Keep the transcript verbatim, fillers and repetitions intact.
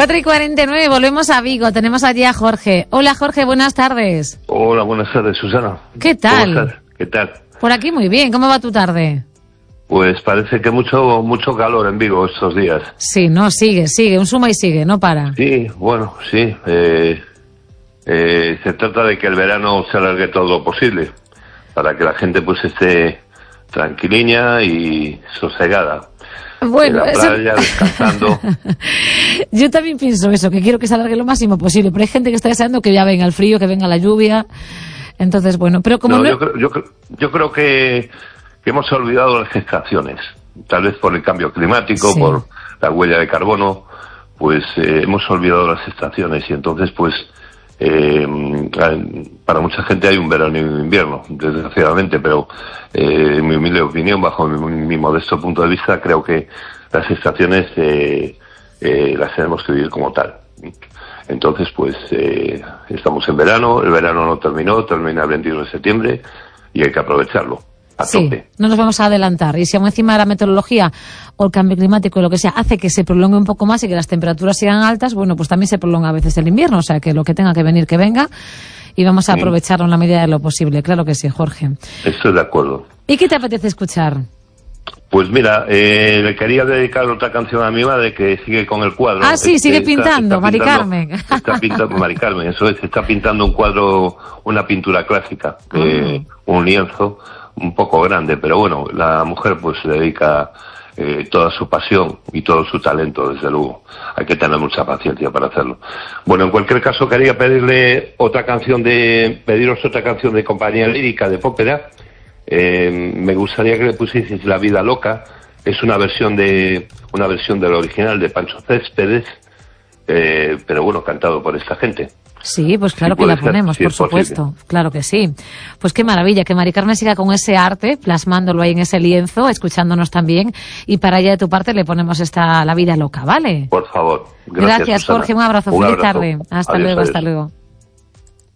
cuatro y cuarenta y nueve, volvemos a Vigo. Tenemos allí a Jorge. Hola, Jorge, buenas tardes. Hola, buenas tardes, Susana. ¿Qué tal? ¿Cómo estás? ¿Qué tal? Por aquí muy bien. ¿Cómo va tu tarde? Pues parece que mucho mucho calor en Vigo estos días. Sí, no, sigue, sigue. Un suma y sigue, no para. Sí, bueno, sí. Eh, eh, se trata de que el verano se alargue todo lo posible, para que la gente pues esté tranquiliña y sosegada. Bueno, en la playa, eso... descansando. Yo también pienso eso, que quiero que se alargue lo máximo posible, pero hay gente que está deseando que ya venga el frío, que venga la lluvia. Entonces, bueno, pero como no, no... yo, creo, yo, yo creo que, que hemos olvidado las estaciones, tal vez por el cambio climático, sí. por la huella de carbono, pues eh, hemos olvidado las estaciones y entonces pues eh, para mucha gente hay un verano y un invierno, desgraciadamente, pero eh, en mi humilde opinión, bajo mi, mi modesto punto de vista, creo que las estaciones eh, eh, las tenemos que vivir como tal. Entonces, pues, eh, estamos en verano, el verano no terminó, termina el veintiuno de septiembre y hay que aprovecharlo. A sí, tope. No nos vamos a adelantar. Y si aún encima de la meteorología o el cambio climático o lo que sea hace que se prolongue un poco más y que las temperaturas sigan altas, bueno, pues también se prolonga a veces el invierno. O sea, que lo que tenga que venir, que venga. Y vamos a aprovecharlo en la medida de lo posible. Claro que sí, Jorge. Estoy de acuerdo. ¿Y qué te apetece escuchar? Pues mira, eh, le quería dedicar otra canción a mi madre que sigue con el cuadro. Ah, sí, este, sigue está, pintando, está Mari pintando, Carmen. Está pintando, Mari Carmen, eso es, está pintando un cuadro, una pintura clásica, uh-huh. eh, un lienzo un poco grande, pero bueno, la mujer pues le dedica eh, toda su pasión y todo su talento, desde luego. Hay que tener mucha paciencia para hacerlo. Bueno, en cualquier caso quería pedirle otra canción de, pediros otra canción de Compañía Lírica, de Pópera. Eh, me gustaría que le pusieseis La Vida Loca. Es una versión de una versión del original de Pancho Céspedes, eh, pero bueno, cantado por esta gente. Sí, pues claro sí, que la ponemos, ser, por sí, supuesto. Posible. Claro que sí. Pues qué maravilla, que Mari Carmen siga con ese arte, plasmándolo ahí en ese lienzo, escuchándonos también. Y para allá de tu parte le ponemos esta La Vida Loca, ¿vale? Por favor. Gracias, Gracias Susana. Jorge. Un abrazo. Un Feliz abrazo. tarde. Hasta Adiós, luego, adiós. hasta luego.